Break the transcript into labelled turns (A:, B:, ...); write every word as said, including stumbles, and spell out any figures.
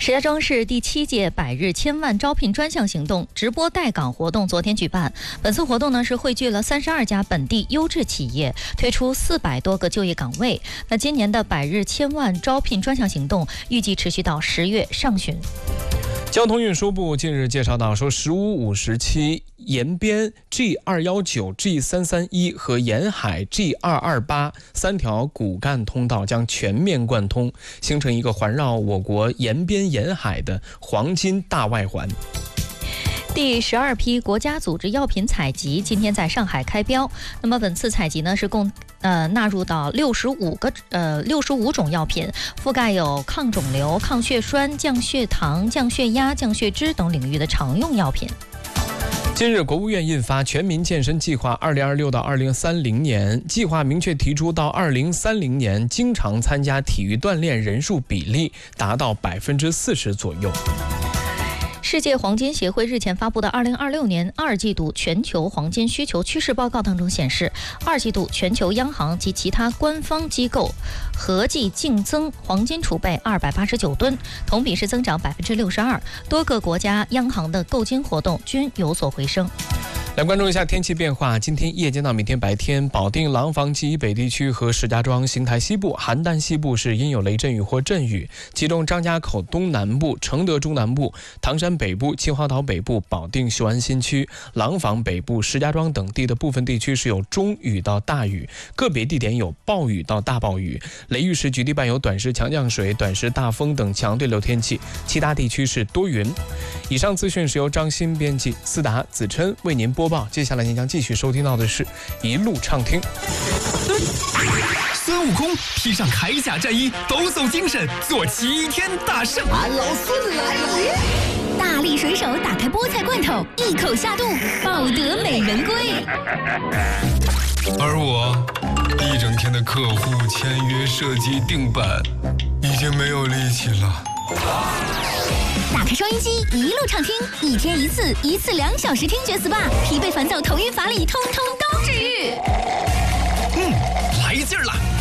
A: 石家庄市第七届百日千万招聘专项行动直播带岗活动昨天举办。本次活动呢是汇聚了三十二家本地优质企业，推出四百多个就业岗位。那今年的百日千万招聘专项行动预计持续到十月上旬。
B: 交通运输部近日介绍到说，十五五十七延边 G 二一九、G 三三一和沿海 G 二二八三条骨干通道将全面贯通，形成一个环绕我国延边沿海的黄金大外环。
A: 第十二批国家组织药品采集今天在上海开标。那么本次采集呢是共呃纳入到六十五个呃六十五种药品，覆盖有抗肿瘤、抗血栓、降血糖、降血压、降血脂等领域的常用药品。
B: 近日，国务院印发《全民健身计划（二零二六到二零三零年）》，计划明确提出，到二零三零年，经常参加体育锻炼人数比例达到百分之四十左右。
A: 世界黄金协会日前发布的二零二六年二季度全球黄金需求趋势报告当中显示，二季度全球央行及其他官方机构合计净增黄金储备二百八十九吨，同比是增长百分之六十二。多个国家央行的购金活动均有所回升。
B: 来关注一下天气变化。今天夜间到明天白天，保定、廊坊及以北地区和石家庄、邢台西部、邯郸西部是阴有雷阵雨或阵雨，其中张家口东南部、承德中南部、唐山北部、秦皇岛北部、保定雄安新区、廊坊北部、石家庄等地的部分地区是有中雨到大雨，个别地点有暴雨到大暴雨，雷雨时局地伴有短时强降水、短时大风等强对流天气，其他地区是多云。以上资讯是由张鑫编辑，思达、子琛为您播报。接下来您将继续收听到的是一路畅听。
C: 孙悟空披上铠甲战衣，抖擞精神，做齐天大圣。
D: 俺老孙来了！
E: 大力水手打开菠菜罐头，一口下肚，抱得美人归。
F: 而我一整天的客户签约、设计、定版，已经没有力气了。
E: 打开收音机，一路畅听，一天一次，一次两小时听觉 S P A， 疲惫烦躁、头晕乏力，通通都治愈。
C: 嗯，来劲儿了！